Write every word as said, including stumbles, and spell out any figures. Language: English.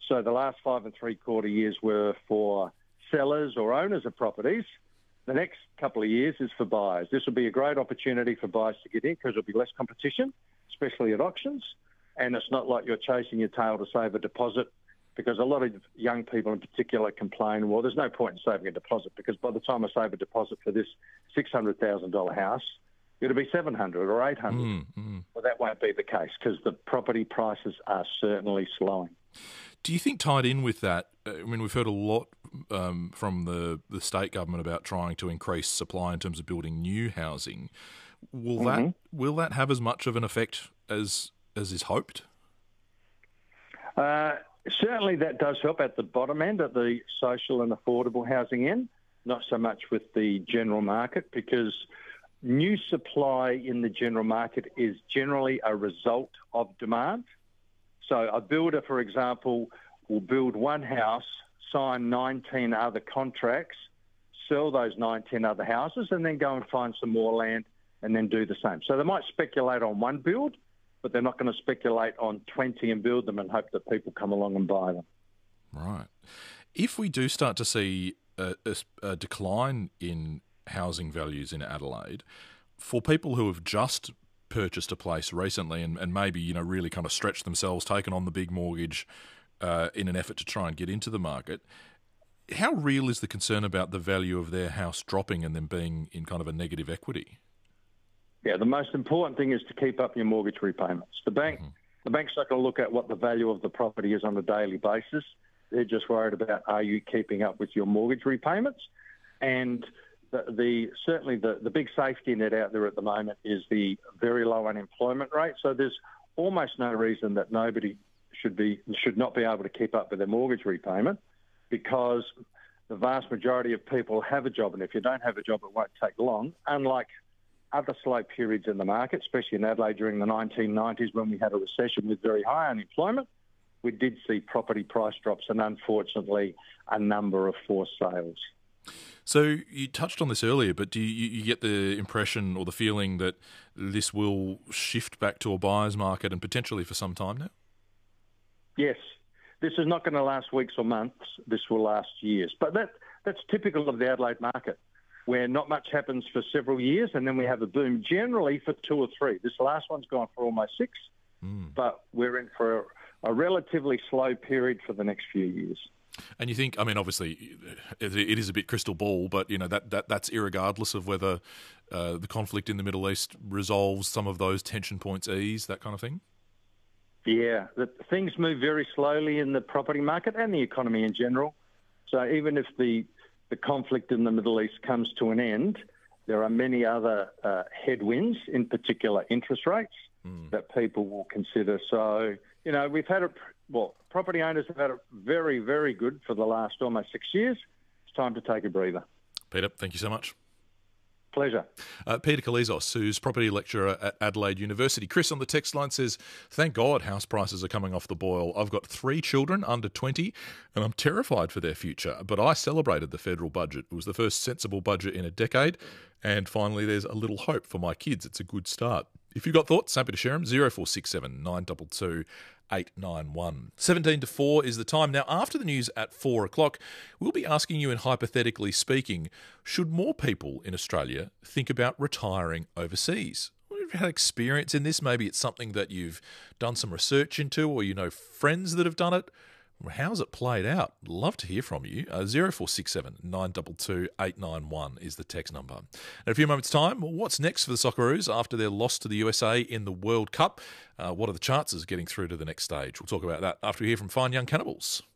So the last five and three quarter years were for sellers or owners of properties. The next couple of years is for buyers. This will be a great opportunity for buyers to get in because there'll be less competition, especially at auctions. And it's not like you're chasing your tail to save a deposit, because a lot of young people in particular complain, well, there's no point in saving a deposit because by the time I save a deposit for this six hundred thousand dollars house, it'll be seven hundred thousand dollars or eight hundred thousand dollars. Mm, mm. Well, that won't be the case because the property prices are certainly slowing. Do you think tied in with that, I mean, we've heard a lot um, from the, the state government about trying to increase supply in terms of building new housing. Will mm-hmm. that will that have as much of an effect as as is hoped? Uh, certainly that does help at the bottom end, at the social and affordable housing end, not so much with the general market, because new supply in the general market is generally a result of demand. So a builder, for example, will build one house, sign nineteen other contracts, sell those nineteen other houses, and then go and find some more land and then do the same. So they might speculate on one build, but they're not going to speculate on twenty and build them and hope that people come along and buy them. Right. If we do start to see a, a, a decline in housing values in Adelaide, for people who have just purchased a place recently and, and maybe, you know, really kind of stretched themselves, taken on the big mortgage uh, in an effort to try and get into the market, how real is the concern about the value of their house dropping and them being in kind of a negative equity? Yeah, the most important thing is to keep up your mortgage repayments. The bank, mm-hmm. the bank's not going to look at what the value of the property is on a daily basis. They're just worried about, are you keeping up with your mortgage repayments? And the, the certainly the, the big safety net out there at the moment is the very low unemployment rate. So there's almost no reason that nobody should be should not be able to keep up with their mortgage repayment, because the vast majority of people have a job, and if you don't have a job, it won't take long, unlike other slow periods in the market, especially in Adelaide during the nineteen nineties when we had a recession with very high unemployment. We did see property price drops and, unfortunately, a number of forced sales. So you touched on this earlier, but do you, you get the impression or the feeling that this will shift back to a buyer's market and potentially for some time now? Yes. This is not going to last weeks or months. This will last years. But that that's typical of the Adelaide market, where not much happens for several years and then we have a boom, generally for two or three. This last one's gone for almost six, mm. but we're in for a, a relatively slow period for the next few years. And you think, I mean, obviously, it is a bit crystal ball, but, you know, that, that that's irregardless of whether uh, the conflict in the Middle East resolves some of those tension points, ease, that kind of thing? Yeah, the, things move very slowly in the property market and the economy in general. So even if the, the conflict in the Middle East comes to an end, there are many other uh, headwinds, in particular interest rates, mm. that people will consider. So, you know, we've had a... Well, property owners have had it very, very good for the last almost six years. It's time to take a breather. Peter, thank you so much. Pleasure. Uh, Peter Kalizos, who's property lecturer at Adelaide University. Chris on the text line says, thank God house prices are coming off the boil. I've got three children under twenty and I'm terrified for their future, but I celebrated the federal budget. It was the first sensible budget in a decade, and finally there's a little hope for my kids. It's a good start. If you've got thoughts, happy to share them. zero four six seven nine two two eight nine one. seventeen to four is the time. Now, after the news at four o'clock, we'll be asking you, in hypothetically speaking, should more people in Australia think about retiring overseas? Well, if you've had experience in this, maybe it's something that you've done some research into, or you know friends that have done it. How's it played out? Love to hear from you. Uh, zero four six seven nine two two eight nine one is the text number. In a few moments' time, what's next for the Socceroos after their loss to the U S A in the World Cup? Uh, what are the chances of getting through to the next stage? We'll talk about that after we hear from Fine Young Cannibals.